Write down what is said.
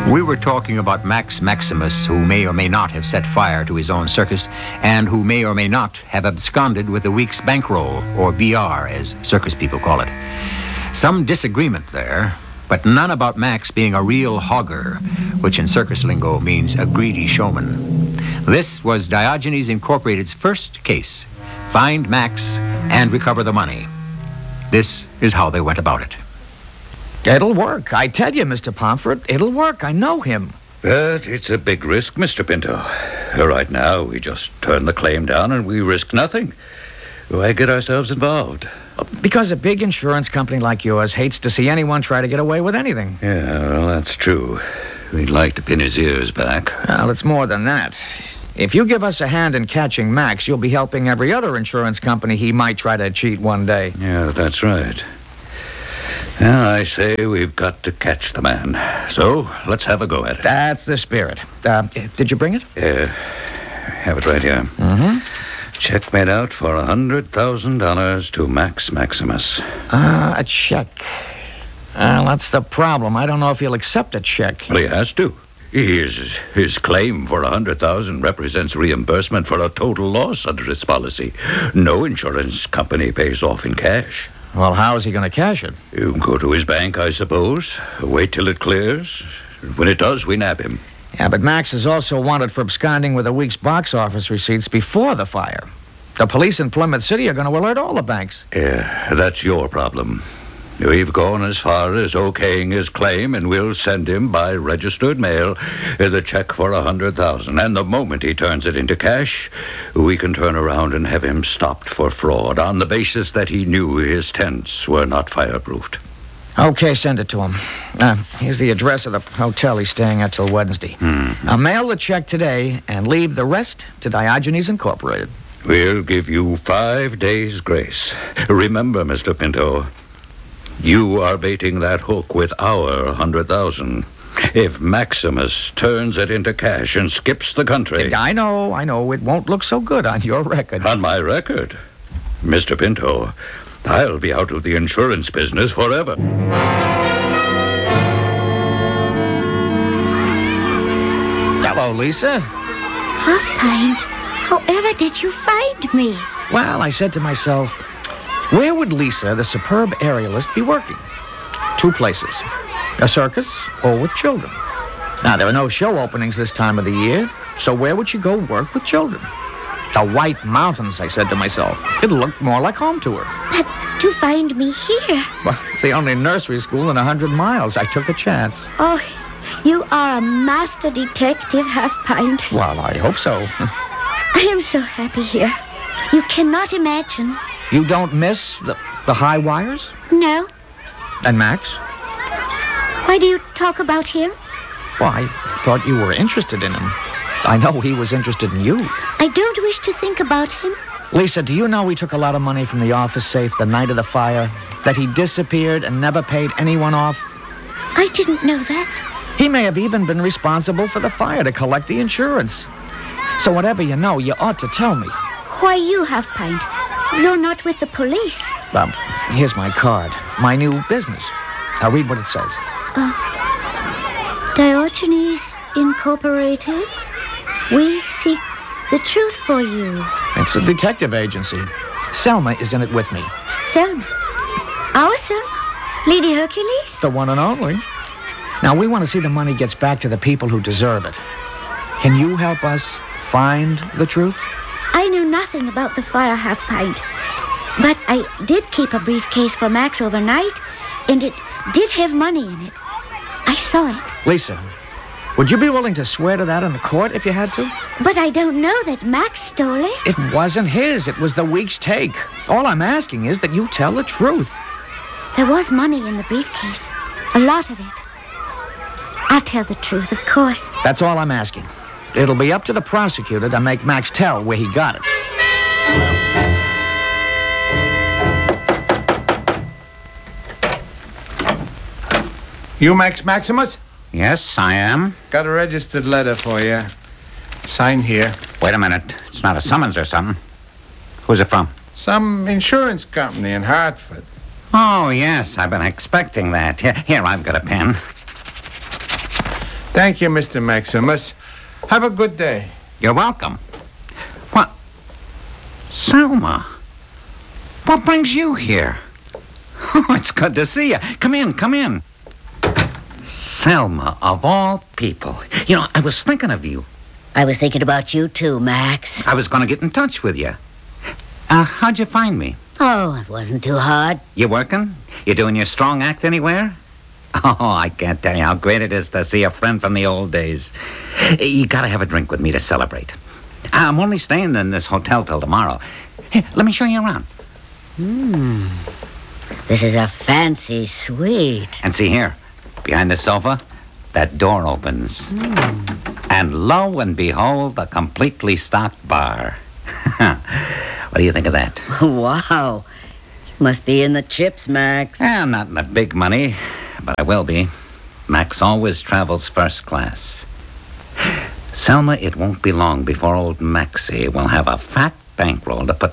We were talking about Max Maximus, who may or may not have set fire to his own circus, and who may or may not have absconded with the week's bankroll, or BR, as circus people call it. Some disagreement there, but none about Max being a real hogger, which in circus lingo means a greedy showman. This was Diogenes Incorporated's first case. Find Max and recover the money. This is how they went about it. It'll work. I tell you, Mr. Pomfret, it'll work. I know him. But it's a big risk, Mr. Pinto. Right now, we just turn the claim down and we risk nothing. Why get ourselves involved? Because a big insurance company like yours hates to see anyone try to get away with anything. Yeah, well, that's true. We'd like to pin his ears back. Well, it's more than that. If you give us a hand in catching Max, you'll be helping every other insurance company he might try to cheat one day. Yeah, that's right. Well, I say we've got to catch the man. So, let's have a go at it. That's the spirit. Did you bring it? Have it right here. Mm-hmm. Check made out for $100,000 to Max Maximus. A check. That's the problem. I don't know if he'll accept a check. Well, he has to. His claim for $100,000 represents reimbursement for a total loss under his policy. No insurance company pays off in cash. Well, how is he going to cash it? You can go to his bank, I suppose. Wait till it clears. When it does, we nab him. Yeah, but Max is also wanted for absconding with a week's box office receipts before the fire. The police in Plymouth City are going to alert all the banks. Yeah, that's your problem. We've gone as far as okaying his claim, and we'll send him by registered mail the check for $100,000. And the moment he turns it into cash, we can turn around and have him stopped for fraud on the basis that he knew his tents were not fireproofed. Okay, send it to him. Here's the address of the hotel he's staying at till Wednesday. I'll mail the check today and leave the rest to Diogenes Incorporated. We'll give you 5 days' grace. Remember, Mr. Pinto, you are baiting that hook with our $100,000. If Maximus turns it into cash and skips the country... I know. It won't look so good on your record. On my record? Mr. Pinto, I'll be out of the insurance business forever. Hello, Lisa. Half-Pint, however did you find me? Well, I said to myself, where would Lisa, the superb aerialist, be working? 2 places. A circus or with children. Now, there are no show openings this time of the year, so where would she go work with children? The White Mountains, I said to myself. It'll look more like home to her. But to find me here? Well, it's the only nursery school in 100 miles. I took a chance. Oh, you are a master detective, Half-Pint. Well, I hope so. I am so happy here. You cannot imagine. You don't miss the high wires? No. And Max? Why do you talk about him? Well, I thought you were interested in him. I know he was interested in you. I don't wish to think about him. Lisa, do you know he took a lot of money from the office safe the night of the fire? That he disappeared and never paid anyone off? I didn't know that. He may have even been responsible for the fire to collect the insurance. So whatever you know, you ought to tell me. Why you, Half-Pint? You're not with the police. Here's my card. My new business. Now read what it says. Diogenes Incorporated. We seek the truth for you. It's a detective agency. Selma is in it with me. Selma? Our Selma? Lady Hercules? The one and only. Now, we want to see the money gets back to the people who deserve it. Can you help us find the truth? I knew nothing about the fire, Half-Pint. But I did keep a briefcase for Max overnight, and it did have money in it. I saw it. Lisa, would you be willing to swear to that in the court if you had to? But I don't know that Max stole it. It wasn't his. It was the week's take. All I'm asking is that you tell the truth. There was money in the briefcase. A lot of it. I'll tell the truth, of course. That's all I'm asking. It'll be up to the prosecutor to make Max tell where he got it. You Max Maximus? Yes, I am. Got a registered letter for you. Sign here. Wait a minute. It's not a summons or something. Who's it from? Some insurance company in Hartford. Oh, yes. I've been expecting that. Here, I've got a pen. Thank you, Mr. Maximus. Have a good day. You're welcome. What? Selma, what brings you here? Oh, it's good to see you. Come in, come in. Selma, of all people. You know, I was thinking of you. I was thinking about you too, Max. I was going to get in touch with you. How'd you find me? Oh, it wasn't too hard. You working? You doing your strong act anywhere? Oh, I can't tell you how great it is to see a friend from the old days. You gotta have a drink with me to celebrate. I'm only staying in this hotel till tomorrow. Here, let me show you around. This is a fancy suite. And see here, behind the sofa, that door opens. And lo and behold, a completely stocked bar. What do you think of that? Wow. You must be in the chips, Max. I'm not in the big money, but I will be. Max always travels first class. Selma, it won't be long before old Maxie will have a fat bankroll to put